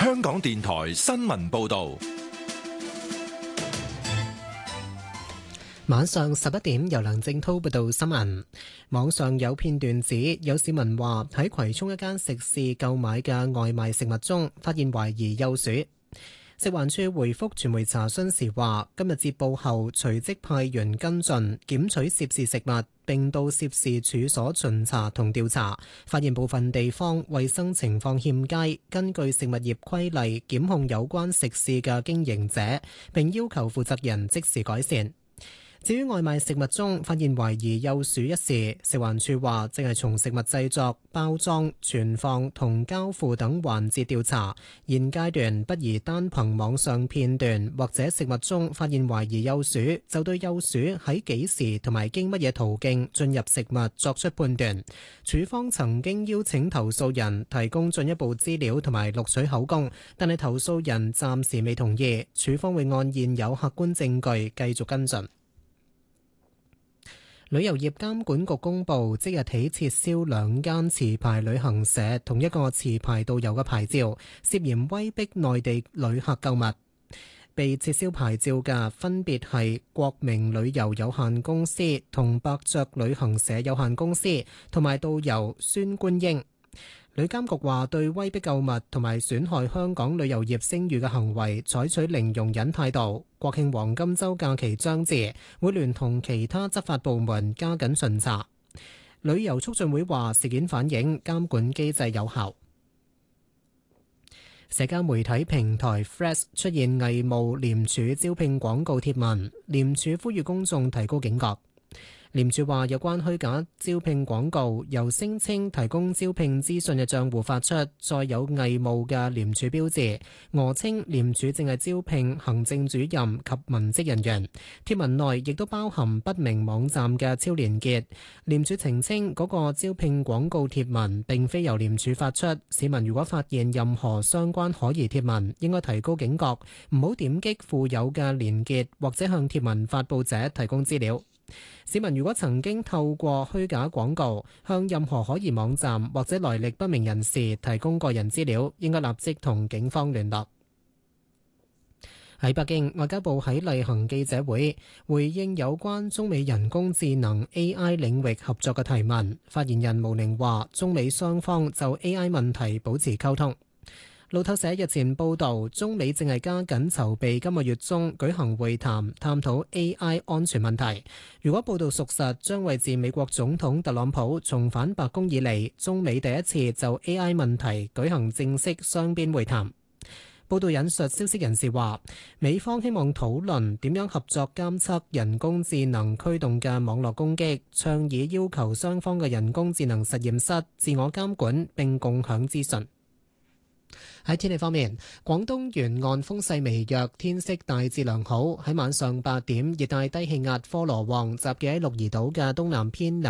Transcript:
香港電台新聞報道。 晚上11點，由梁正濤報道新聞。網上有片段指，有市民話喺葵涌一間食肆購買嘅外賣食物中發現懷疑幼鼠。食環署回覆傳媒查詢時話，今日接報後隨即派員跟進檢取涉事食物，並到涉事處所巡查同調查，發現部分地方衛生情況欠佳，根據食物業規例檢控有關食肆嘅經營者，並要求負責人即時改善。至於外賣食物中發現懷疑幼鼠一事，食環署話正係從食物製作、包裝、存放同交付等環節調查，現階段不宜單憑網上片段或者食物中發現懷疑幼鼠，就對幼鼠喺幾時同埋經乜嘢途徑進入食物作出判斷。署方曾經邀請投訴人提供進一步資料同埋錄取口供，但係投訴人暫時未同意，署方會按現有客觀證據繼續跟進。旅遊業監管局公布，即日起撤銷2間持牌旅行社同一個持牌導遊嘅牌照，涉嫌威逼內地旅客購物。被撤銷牌照嘅分別係國明旅遊有限公司同伯爵旅行社有限公司，同埋導遊孫觀英。旅監局話對威逼購物同埋損害香港旅遊業聲譽嘅行為採取零容忍態度。國慶黃金週假期將至，會聯同其他執法部門加緊巡查。旅遊促進會話事件反映監管機制有效。社交媒體平台 Threads 出現偽冒廉署招聘廣告貼文，廉署呼籲公眾提高警覺。廉署話有關虛假招聘廣告由聲稱提供招聘資訊嘅帳戶發出，再有偽冒嘅廉署標誌，訛稱廉署正係招聘行政主任及文職人員。貼文內亦都包含不明網站嘅超連結。廉署澄清嗰個招聘廣告貼文並非由廉署發出，市民如果發現任何相關可疑貼文，應該提高警覺，唔好點擊附有嘅連結或者向貼文發布者提供資料。市民如果曾經透過虛假廣告向任何可疑網站或者來歷不明人士提供個人資料，應該立即同警方聯絡。喺北京，外交部喺例行記者會回應有關中美人工智能 AI 領域合作嘅提問，發言人毛寧話：中美雙方就 AI 問題保持溝通。路透社日前報導，中美正係加緊籌備今個月中舉行會談，探討 AI 安全問題。如果報導屬實，將會自美國總統特朗普重返白宮以嚟，中美第一次就 AI 問題舉行正式雙邊會談。報導引述消息人士話，美方希望討論點樣合作監測人工智能驅動嘅網絡攻擊，倡議要求雙方嘅人工智能實驗室自我監管並共享資訊。喺天氣方面，廣東沿岸風勢微弱，天色大致良好。喺晚上8點，熱帶低氣壓科羅旺集結喺鹿兒島嘅東南偏南